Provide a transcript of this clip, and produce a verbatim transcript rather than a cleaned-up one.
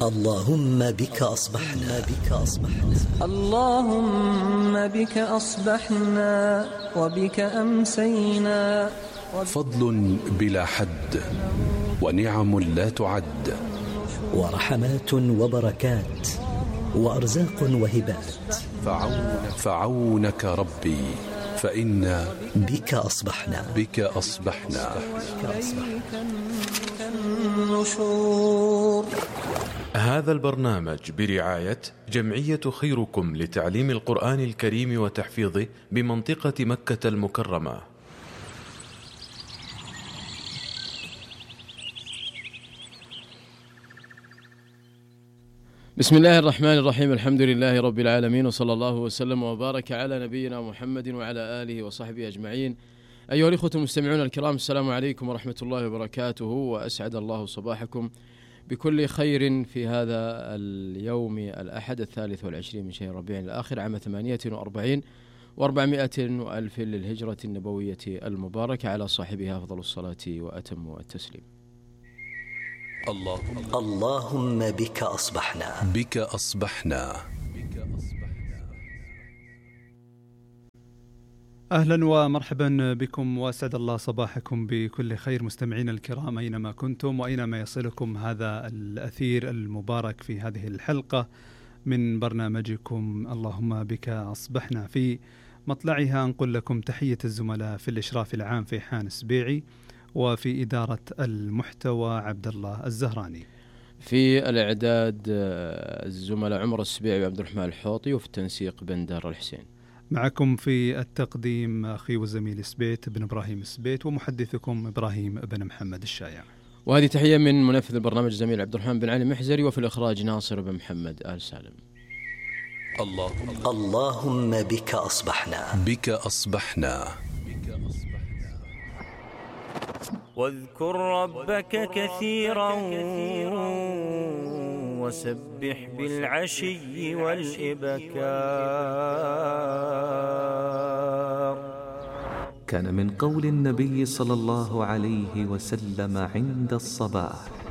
اللهم بك أصبحنا بك أصبحنا اللهم بك أصبحنا وبك أمسينا. فضل بلا حد ونعم لا تعد، ورحمات وبركات وأرزاق وهبات. فعونك, فعونك ربي فإنا بك أصبحنا بك أصبحنا, بك أصبحنا. النشور. هذا البرنامج برعاية جمعية خيركم لتعليم القرآن الكريم وتحفيظه بمنطقة مكة المكرمة. بسم الله الرحمن الرحيم، الحمد لله رب العالمين، وصلى الله وسلم وبارك على نبينا محمد وعلى آله وصحبه أجمعين. أيها الإخوة المستمعون الكرام، السلام عليكم ورحمة الله وبركاته، وأسعد الله صباحكم بكل خير في هذا اليوم الأحد الثالث والعشرين من شهر ربيع الآخر عام ثمانية وأربعين وأربعمائة وألف للهجرة النبوية المباركة، على صاحبها أفضل الصلاة وأتم التسليم. اللهم, اللهم بك أصبحنا بك أصبحنا. أهلا ومرحبا بكم، وأسعد الله صباحكم بكل خير مستمعين الكرام أينما كنتم وأينما يصلكم هذا الأثير المبارك في هذه الحلقة من برنامجكم اللهم بك أصبحنا. في مطلعها نقول لكم تحية الزملاء في الإشراف العام في حان سبيعي، وفي إدارة المحتوى عبد الله الزهراني، في الإعداد الزملاء عمر السبيعي وعبد الرحمن الحوطي، وفي التنسيق بندر الحسين. معكم في التقديم أخي وزميل سبيت بن إبراهيم سبيت، ومحدثكم إبراهيم بن محمد الشايع. وهذه تحية من منفذ البرنامج زميل عبد الرحمن بن علي محزري، وفي الإخراج ناصر بن محمد آل سالم. اللهم, اللهم بك أصبحنا بك أصبحنا. واذكر ربك كثيرا وسبح بالعشي والإبكار. كان من قول النبي صلى الله عليه وسلم عند الصباح: